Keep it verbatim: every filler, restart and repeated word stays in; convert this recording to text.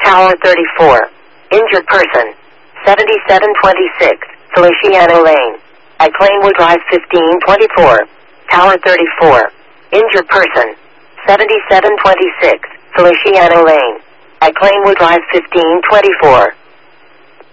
Tower thirty-four. Injured person. seventy-seven twenty-six, Feliciano Lane. At Claimwood Drive fifteen twenty-four. Tower thirty-four. Injured person. seventy-seven twenty-six, Feliciano Lane. At Claimwood Drive fifteen twenty-four.